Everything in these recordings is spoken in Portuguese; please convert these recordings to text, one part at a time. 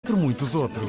entre muitos outros.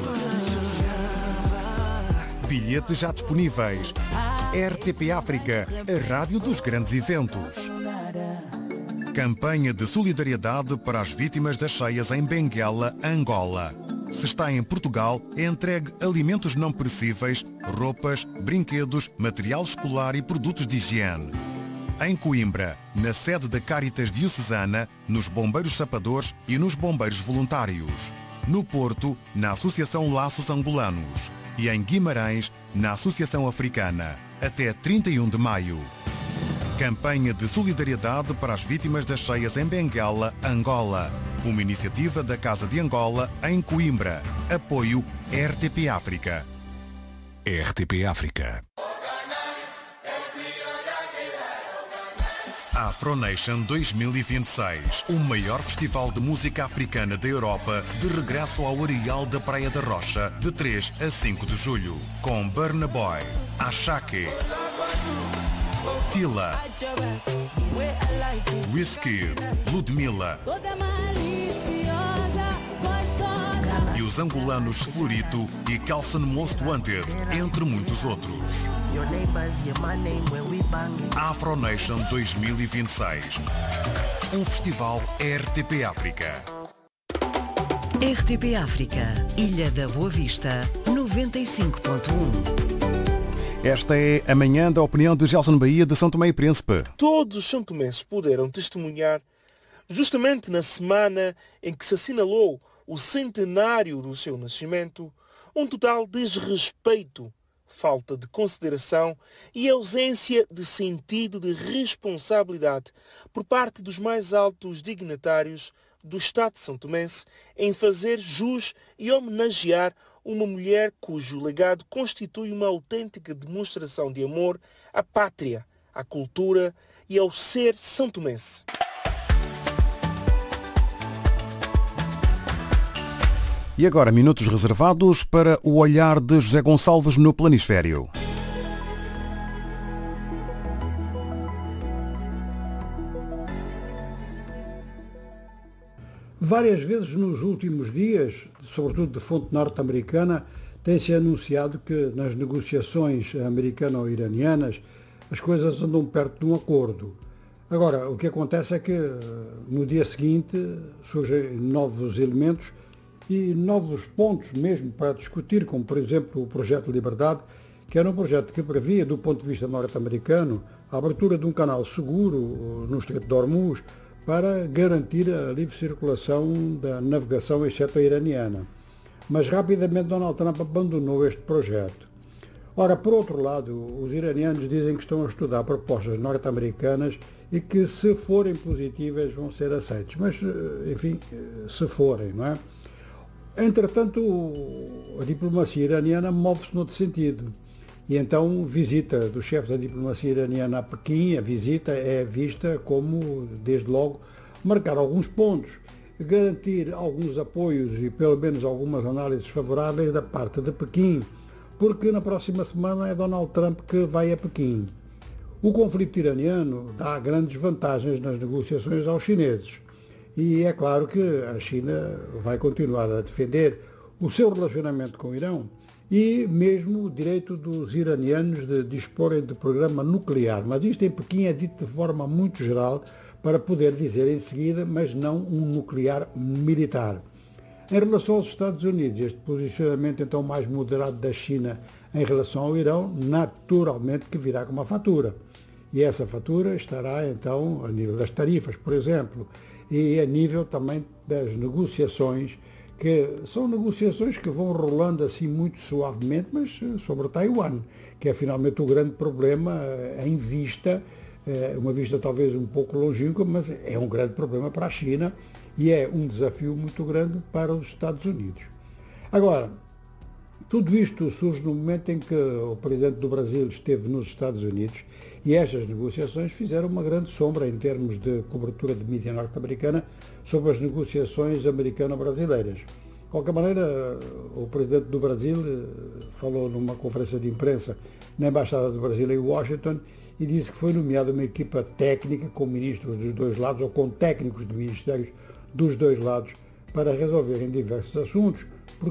Bilhetes já disponíveis. RTP África, a rádio dos grandes eventos. Campanha de solidariedade para as vítimas das cheias em Benguela, Angola. Se está em Portugal, entregue alimentos não perecíveis, roupas, brinquedos, material escolar e produtos de higiene. Em Coimbra, na sede da Caritas Diocesana, nos Bombeiros Sapadores e nos Bombeiros Voluntários. No Porto, na Associação Laços Angolanos. E em Guimarães, na Associação Africana. Até 31 de maio. Campanha de solidariedade para as vítimas das cheias em Benguela, Angola. Uma iniciativa da Casa de Angola, em Coimbra. Apoio RTP África. RTP África. Afronation 2026, o maior festival de música africana da Europa, de regresso ao Areal da Praia da Rocha, de 3 a 5 de julho, com Burna Boy, Ashake, Tila, Wizkid, Ludmilla e os angolanos Florito e Kelson Most Wanted, entre muitos outros. Afronation 2026, um festival RTP África. RTP África, Ilha da Boa Vista, 95.1. Esta é a manhã da opinião de Gelson Bahia de São Tomé e Príncipe. Todos os santomenses puderam testemunhar, justamente na semana em que se assinalou o centenário do seu nascimento, um total desrespeito, falta de consideração e ausência de sentido de responsabilidade por parte dos mais altos dignatários do Estado santomense em fazer jus e homenagear uma mulher cujo legado constitui uma autêntica demonstração de amor à pátria, à cultura e ao ser santomense. E agora, minutos reservados para o olhar de José Gonçalves no Planisfério. Várias vezes nos últimos dias, sobretudo de fonte norte-americana, tem-se anunciado que nas negociações americano-iranianas as coisas andam perto de um acordo. Agora, o que acontece é que no dia seguinte surgem novos elementos e novos pontos mesmo para discutir, como por exemplo o Projeto de Liberdade, que era um projeto que previa, do ponto de vista norte-americano, a abertura de um canal seguro no Estreito de Hormuz para garantir a livre circulação da navegação, exceto a iraniana. Mas rapidamente Donald Trump abandonou este projeto. Ora, por outro lado, os iranianos dizem que estão a estudar propostas norte-americanas e que, se forem positivas, vão ser aceitas. Mas, enfim, se forem, não é? Entretanto, a diplomacia iraniana move-se noutro sentido. E então, visita do chefe da diplomacia iraniana a Pequim, a visita é vista como, desde logo, marcar alguns pontos, garantir alguns apoios e pelo menos algumas análises favoráveis da parte de Pequim, porque na próxima semana é Donald Trump que vai a Pequim. O conflito iraniano dá grandes vantagens nas negociações aos chineses. E é claro que a China vai continuar a defender o seu relacionamento com o Irão e mesmo o direito dos iranianos de disporem de programa nuclear. Mas isto em Pequim é dito de forma muito geral para poder dizer em seguida, mas não um nuclear militar. Em relação aos Estados Unidos, este posicionamento então mais moderado da China em relação ao Irão, naturalmente que virá com uma fatura. E essa fatura estará então a nível das tarifas, por exemplo, e a nível também das negociações, que são negociações que vão rolando assim muito suavemente, mas sobre Taiwan, que é finalmente o grande problema em vista, uma vista talvez um pouco longínqua, mas é um grande problema para a China e é um desafio muito grande para os Estados Unidos. Agora, tudo isto surge no momento em que o presidente do Brasil esteve nos Estados Unidos e estas negociações fizeram uma grande sombra em termos de cobertura de mídia norte-americana sobre as negociações americano-brasileiras. De qualquer maneira, o presidente do Brasil falou numa conferência de imprensa na Embaixada do Brasil em Washington e disse que foi nomeada uma equipa técnica com ministros dos dois lados ou com técnicos de ministérios dos dois lados para resolverem diversos assuntos,